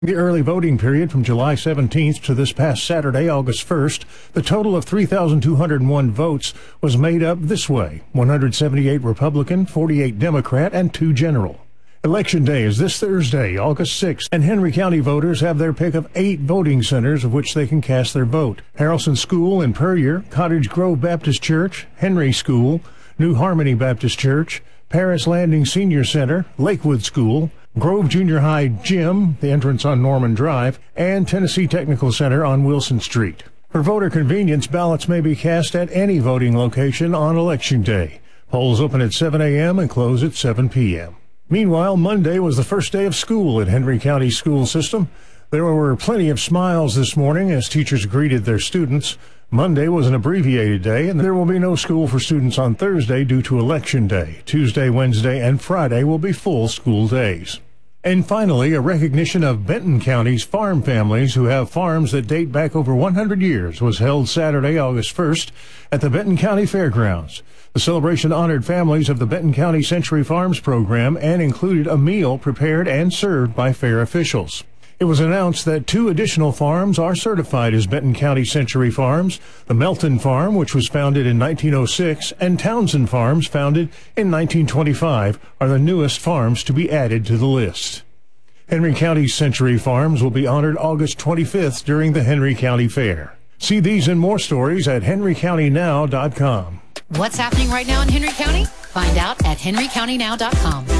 The early voting period from July 17th to this past Saturday, August 1st, the total of 3,201 votes was made up this way: 178 Republican, 48 Democrat, and 2 general. Election Day is this Thursday, August 6th, and Henry County voters have their pick of 8 voting centers of which they can cast their vote: Harrelson School in Puryear, Cottage Grove Baptist Church, Henry School, New Harmony Baptist Church, Paris Landing Senior Center, Lakewood School, Grove Junior High Gym, the entrance on Norman Drive, and Tennessee Technical Center on Wilson Street. For voter convenience, ballots may be cast at any voting location on Election Day. Polls open at 7 a.m. and close at 7 p.m. Meanwhile, Monday was the first day of school at Henry County School System. There were plenty of smiles this morning as teachers greeted their students. Monday was an abbreviated day, and there will be no school for students on Thursday due to Election Day. Tuesday, Wednesday, and Friday will be full school days. And finally, a recognition of Benton County's farm families who have farms that date back over 100 years was held Saturday, August 1st at the Benton County Fairgrounds. The celebration honored families of the Benton County Century Farms program and included a meal prepared and served by fair officials. It was announced that 2 additional farms are certified as Benton County Century Farms: the Melton Farm, which was founded in 1906, and Townsend Farms, founded in 1925, are the newest farms to be added to the list. Henry County Century Farms will be honored August 25th during the Henry County Fair. See these and more stories at henrycountynow.com. What's happening right now in Henry County? Find out at henrycountynow.com.